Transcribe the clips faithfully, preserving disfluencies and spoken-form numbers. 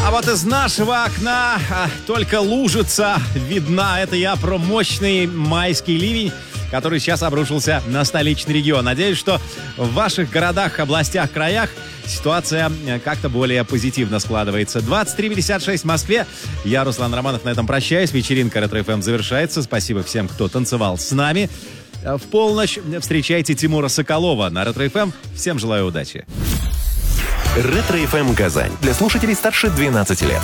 А вот из нашего окна а, только лужица видна. Это я про мощный майский ливень, который сейчас обрушился на столичный регион. Надеюсь, что в ваших городах, областях, краях ситуация как-то более позитивно складывается. двадцать три пятьдесят шесть в Москве. Я, Руслан Романов, на этом прощаюсь. Вечеринка Ретро-эф эм завершается. Спасибо всем, кто танцевал с нами. В полночь встречайте Тимура Соколова на Ретро-эф эм. Всем желаю удачи. Ретро-эф эм Казань. Для слушателей старше двенадцати лет.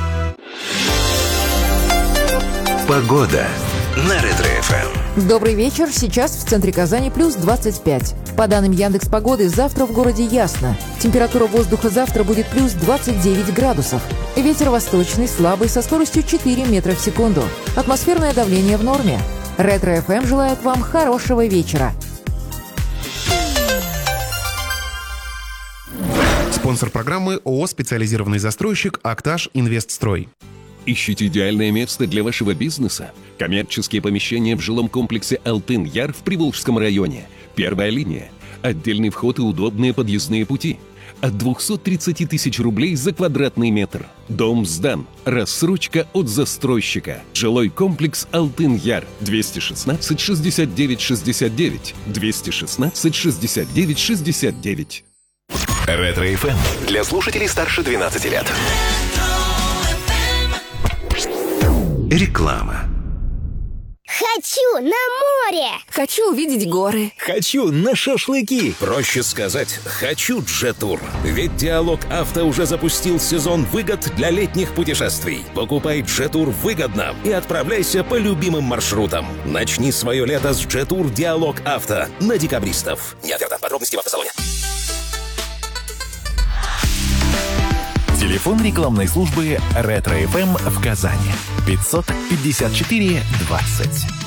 Погода на Ретро-эф эм. Добрый вечер. Сейчас в центре Казани плюс двадцать пять. По данным Яндекс.Погоды, завтра в городе ясно. Температура воздуха завтра будет плюс двадцать девять градусов. Ветер восточный, слабый, со скоростью четыре метра в секунду. Атмосферное давление в норме. Ретро-эф эм желает вам хорошего вечера. Спонсор программы ООО «Специализированный застройщик Актаж Инвестстрой». Ищите идеальное место для вашего бизнеса? Коммерческие помещения в жилом комплексе «Алтын-Яр» в Приволжском районе. Первая линия. Отдельный вход и удобные подъездные пути. От двухсот тридцати тысяч рублей за квадратный метр. Дом сдан. Рассрочка от застройщика. Жилой комплекс «Алтын-Яр». двести шестнадцать шестьдесят девять шестьдесят девять. двести шестнадцать шестьдесят девять шестьдесят девять. Ретро-эф эм для слушателей старше двенадцати лет. Реклама. Хочу на море! Хочу увидеть горы. Хочу на шашлыки. Проще сказать, хочу Джетур. Ведь Диалог Авто уже запустил сезон выгод для летних путешествий. Покупай Джетур выгодно и отправляйся по любимым маршрутам. Начни свое лето с Джетур Диалог Авто на декабристов. Нет, верно, подробности в автосалоне. Телефон рекламной службы Ретро-эф эм в Казани. пятьсот пятьдесят четыре двадцать.